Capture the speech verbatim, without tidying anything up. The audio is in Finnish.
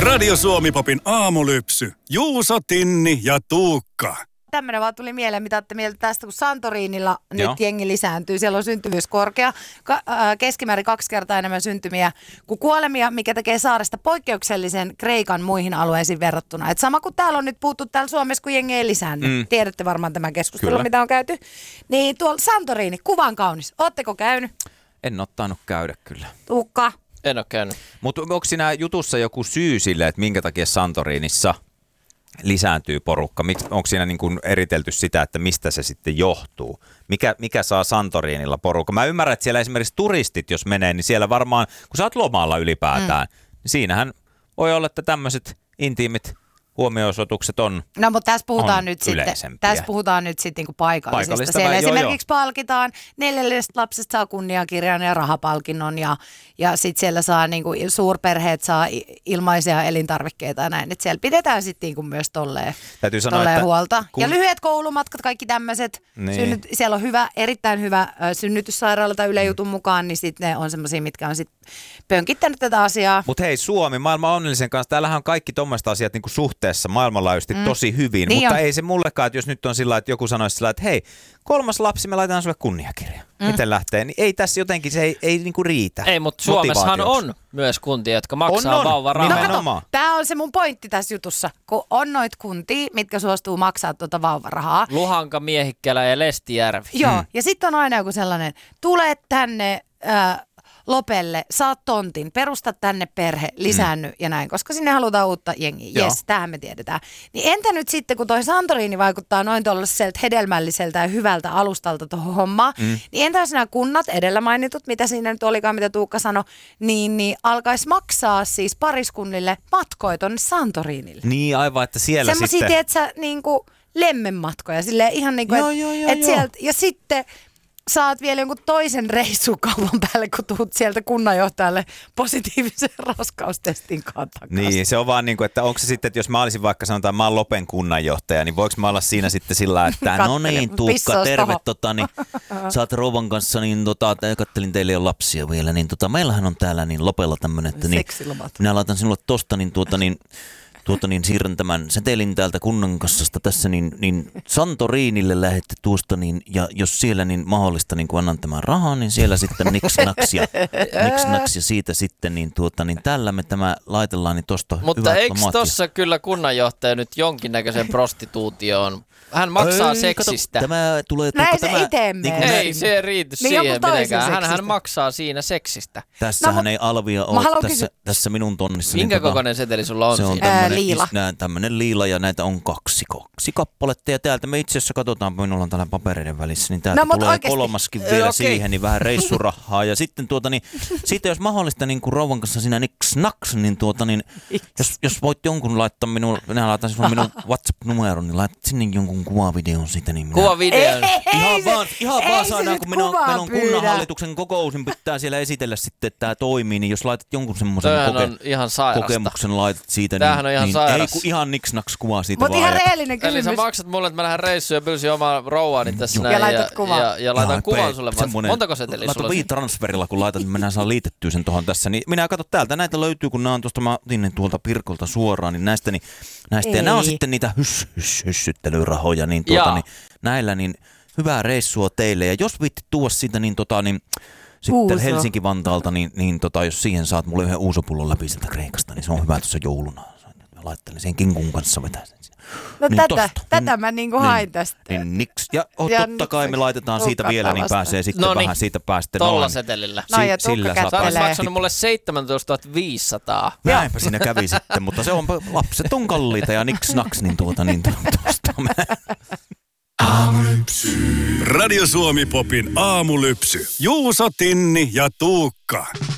Radio Suomi Popin aamulypsy. Juuso, Tinni ja Tuukka. Tämmöinen vaan tuli mieleen, mitä olette mieltä tästä, kun Santorinilla nyt Joo. jengi lisääntyy. Siellä on syntyvyys korkea, Ka- äh, keskimäärin kaksi kertaa enemmän syntymiä kuin kuolemia, mikä tekee saaresta poikkeuksellisen Kreikan muihin alueisiin verrattuna. Et sama kuin täällä on nyt puhuttu täällä Suomessa, kun jengi ei lisäänny. Mm. Tiedätte varmaan tämän keskustelun, Kyllä. mitä on käyty. Niin tuolla Santorini, kuvan kaunis. Ootteko käynyt? En ole tainnut käydä kyllä. Tuukka? En ole käynyt. Mutta onko siinä jutussa joku syy sille, että minkä takia Santorinissa lisääntyy porukka? Onko siinä niin kuin eritelty sitä, että mistä se sitten johtuu? Mikä, mikä saa Santorinilla porukka? Mä ymmärrän, että siellä esimerkiksi turistit, jos menee, niin siellä varmaan, kun sä oot lomalla ylipäätään, mm. niin siinähän voi olla, että tämmöiset intiimit huomioisoitukset on No, mutta tässä puhutaan nyt sitten, yleisempiä. tässä puhutaan nyt sitten niin paikallisista. Paikallista Siellä vai- joo, esimerkiksi joo. palkitaan neljällestä lapsesta saa kunniakirjan ja rahapalkinnon ja, ja sitten siellä saa niin kuin, suurperheet saa ilmaisia elintarvikkeita ja näin. Et siellä pidetään sitten niin myös tolleen, Täytyy sanoa, tolleen että huolta. kun- Ja lyhyet koulumatkat, kaikki tämmöiset. Niin. Synnyt, siellä on hyvä, erittäin hyvä äh, synnytyssairaala tai Yle Jutun mukaan, niin sitten ne on semmoisia, mitkä on sitten pönkittänyt tätä asiaa. Mutta hei, Suomi, maailman onnellisen kanssa, täällähän on kaikki tommoista asiat niinku suhteessa maailmanlaajuisesti mm. tosi hyvin, Niin mutta on. ei se mullekaan, että jos nyt on sillä, että joku sanoisi sillä, että hei, kolmas lapsi, me laitetaan sulle kunniakirja. Mm. Miten lähtee? Niin ei tässä jotenkin, se ei, ei niinku riitä. Ei, mutta Suomessahan motivaatioksi. on myös kuntia, jotka maksaa On, on. vauvan rahaa. Nimenomaan. Tämä on se mun pointti tässä jutussa, kun on noit kuntia, mitkä suostuu maksaa tuota vauvarahaa. Luhanka, Miehikkälä ja Lestijärvi. Joo, Mm. ja sitten on aina joku sellainen, tule tänne äh, Lopelle, saat tontin, perusta tänne perhe, lisäänny mm. ja näin, koska sinne halutaan uutta jengiä. Joo. Jes, tähän me tiedetään. Niin entä nyt sitten, kun toi Santorini vaikuttaa noin tuollaiselta hedelmälliseltä ja hyvältä alustalta tuohon hommaan, mm. niin entä jos nämä kunnat, edellä mainitut, mitä siinä nyt olikaan, mitä Tuukka sanoi, niin, niin alkaisi maksaa siis pariskunnille matkoja tonne Santorinille. Niin aivan, että siellä Semmoisia, sitten... tiedätkö, niin kuin lemmenmatkoja, silleen ihan niin kuin, Joo, et, joo, joo, et joo. sieltä, ja sitten saat vielä jonkun toisen reissun kaupan päälle, kun tuut sieltä kunnanjohtajalle positiivisen raskaustestin kanssa. Niin, se on vaan niin kuin, että onko se sitten, että jos mä olisin vaikka sanotaan, mä oon Lopen kunnanjohtaja, niin voiko mä olla siinä sitten sillä, että no niin, Tuukka, Pissaus terve, tohon. tota, niin, sä oot rouvan kanssa, niin tota, kattelin teille jo lapsia vielä, niin tota, meillähän on täällä niin Lopella tämmönen, että niin, Seksilomat. minä laitan sinulle tosta, niin tuota, niin Tuota niin, siirrän tämän setelin täältä kunnan kassasta tässä, niin, niin Santorinille lähette tuosta, niin, ja jos siellä niin mahdollista, niin kun annan tämän rahan, niin siellä sitten niks naks ja, niks naks ja siitä sitten, niin, tuota, niin tällä me tämä laitellaan, niin tosta Mutta hyvät eikö lomat. tossa kyllä kunnanjohtaja nyt jonkinnäköisen prostituutioon? Hän maksaa Ei, seksistä. Kato, tämä tulee, Näin Tuukka, se tämä, ite niin menee. kun Ei se riity Niin siihen joku toisen mitenkään. Hän, seksistä. hän maksaa siinä seksistä. Tässähän No, mut- ei alvia mä ole haluan tässä, kysyä- tässä minun tonnissa. Minkä niin, tota, kokoinen seteli sulla on se on siinä? Ää, tämmöinen, liila. is, nää, tämmöinen liila ja näitä on kaksi, kaksi kappaletta ja täältä me itse asiassa katsotaan, minulla on täällä papereiden välissä, niin täältä No, mut tulee oikeesti. kolmaskin Ö, vielä okei. siihen, niin vähän reissurahaa ja sitten tuota niin, sitten jos mahdollista niin kuin rouvan kanssa siinä niks naks, niin tuota niin, jos, jos voit jonkun laittaa minun, minä laitan sinulle minun WhatsApp-numeron, niin laitat sinne jonkun kuvavideon siitä, niin minä... Kuvavideo. Ihan vaan, ihan ei vaan se saadaan, nyt kun meillä on, kuvaa meillä on pyydä. kunnanhallituksen kokous, niin pitää siellä esitellä sitten, että tämä toimii, niin jos laitat jonkun semmoisen Tämähän koke- on ihan sairasta. kokemuksen laitat siitä, Tämähän niin, on ihan niin sairas. ei kun ihan niksnaks kuvaa siitä Mutta vaan. ihan ja- rehellinen Eli sä kysymys. maksat mulle, että mä lähden reissuun ja pyysin omaa rouvaani tässä Joo. näin. Ja laitat kuvan. Ja, ja laitan Ihan kuvan pe- sulle. semmonen- Montako seteliä laita sulla on? transferilla, kun laitat, niin mennään saa liitettyä sen tuohon tässä. Niin minä katson täältä, näitä löytyy, kun nämä on tuosta, mä otin ne tuolta Pirkolta suoraan, niin näistä, niin, näistä ja nämä on Ei. sitten niitä hys, hys, hyssyttelyrahoja, niin, tuota, Jaa. niin näillä niin hyvää reissua teille. Ja jos viitti tuoda sitä, niin, tota, niin sitten Uuso. Helsinki-Vantaalta, niin, niin tota, jos siihen saat mulle yhden uusopullon läpi sieltä Kreikasta, niin se on hyvä tuossa jouluna. Mä laittelen sen kinkun kanssa vetäisen. No Niin tätä, tosta. tätä mä niinku hain tästä. Niin niks. Ja, oh, Ja totta nyt kai se me laitetaan siitä Tuukka vielä, niin vastaan. pääsee sitten No niin, vähän siitä päästä. Tolla noin. setelillä. No ja Si- sillä Tuukka saa Sä olis kättelee. maksanut mulle seitsemäntoistatuhatta viisisataa. Näinpä siinä kävi sitten, mutta se on, lapset on kalliita ja niks naks, niin tuota niin tuosta me. Radio Suomi Popin aamulypsy. Juuso, Tinni ja Tuukka.